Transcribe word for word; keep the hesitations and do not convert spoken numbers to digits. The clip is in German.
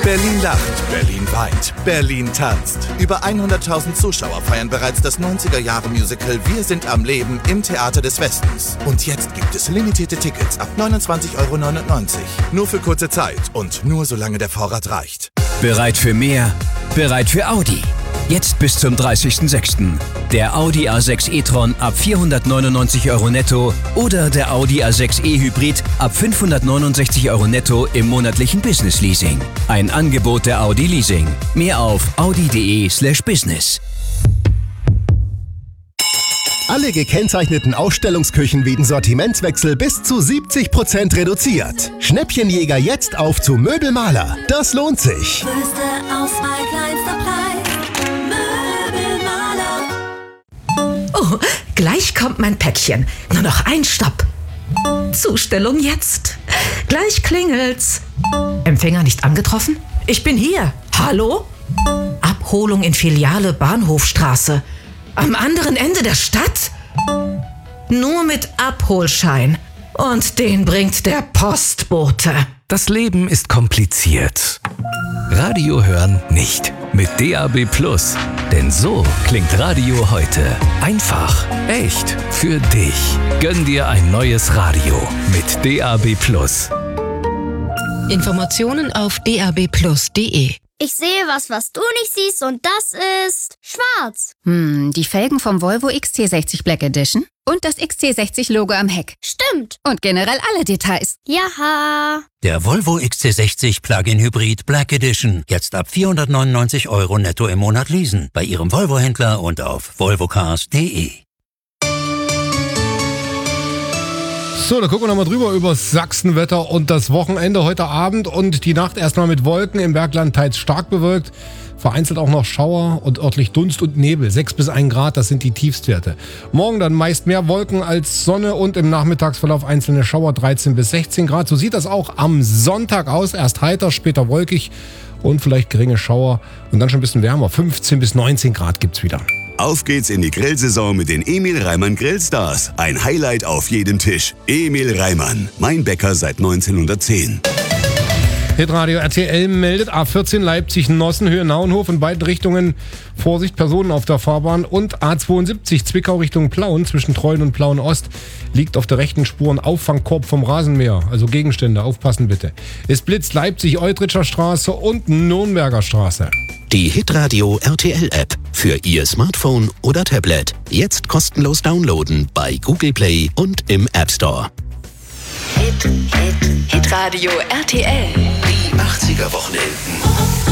Berlin lacht, Berlin weint, Berlin tanzt. Über hunderttausend Zuschauer feiern bereits das neunziger-Jahre-Musical Wir sind am Leben im Theater des Westens. Und jetzt gibt es limitierte Tickets ab neunundzwanzig Euro neunundneunzig. Nur für kurze Zeit und nur solange der Vorrat reicht. Bereit für mehr? Bereit für Audi. Jetzt bis zum dreißigsten sechsten Der Audi A sechs e-tron ab vierhundertneunundneunzig Euro netto oder der Audi A sechs e-Hybrid ab fünfhundertneunundsechzig Euro netto im monatlichen Business-Leasing. Ein Angebot der Audi Leasing. Mehr auf audi.de slash business. Alle gekennzeichneten Ausstellungsküchen wegen Sortimentswechsel bis zu siebzig Prozent reduziert. Schnäppchenjäger jetzt auf zu Möbelmaler. Das lohnt sich. Größte Auswahl, kleinster Preis. Möbelmaler. Oh, gleich kommt mein Päckchen. Nur noch ein Stopp. Zustellung jetzt. Gleich klingelt's. Empfänger nicht angetroffen? Ich bin hier. Hallo? Abholung in Filiale Bahnhofstraße. Am anderen Ende der Stadt? Nur mit Abholschein. Und den bringt der Postbote. Das Leben ist kompliziert. Radio hören nicht. Mit D A B Plus. Denn so klingt Radio heute. Einfach, echt, für dich. Gönn dir ein neues Radio mit D A B Plus. Informationen auf d a b plus punkt d e. Ich sehe was, was du nicht siehst, und das ist schwarz. Hm, die Felgen vom Volvo X C sechzig Black Edition und das X C sechzig Logo am Heck. Stimmt. Und generell alle Details. Jaha. Der Volvo X C sechzig Plug-in Hybrid Black Edition. Jetzt ab vierhundertneunundneunzig Euro netto im Monat leasen. Bei Ihrem Volvo-Händler und auf volvocars punkt d e. So, da gucken wir nochmal drüber über das Sachsenwetter und das Wochenende heute Abend und die Nacht erstmal mit Wolken, im Bergland teils stark bewölkt, vereinzelt auch noch Schauer und örtlich Dunst und Nebel, sechs bis ein Grad, das sind die Tiefstwerte. Morgen dann meist mehr Wolken als Sonne und im Nachmittagsverlauf einzelne Schauer, dreizehn bis sechzehn Grad. So sieht das auch am Sonntag aus, erst heiter, später wolkig und vielleicht geringe Schauer und dann schon ein bisschen wärmer, fünfzehn bis neunzehn Grad gibt's wieder. Auf geht's in die Grillsaison mit den Emil Reimann Grillstars. Ein Highlight auf jedem Tisch. Emil Reimann, mein Bäcker seit neunzehnhundertzehn. Hitradio R T L meldet A vierzehn Leipzig-Nossen, Höhe Nauenhof in beiden Richtungen. Vorsicht, Personen auf der Fahrbahn. Und A zweiundsiebzig Zwickau Richtung Plauen zwischen Treuen und Plauen Ost liegt auf der rechten Spur ein Auffangkorb vom Rasenmäher. Also Gegenstände, aufpassen bitte. Es blitzt Leipzig-Eutritscher Straße und Nürnberger Straße. Die Hitradio R T L-App für Ihr Smartphone oder Tablet. Jetzt kostenlos downloaden bei Google Play und im App Store. Hit, Hit, Hitradio R T L. Die achtziger Wochen.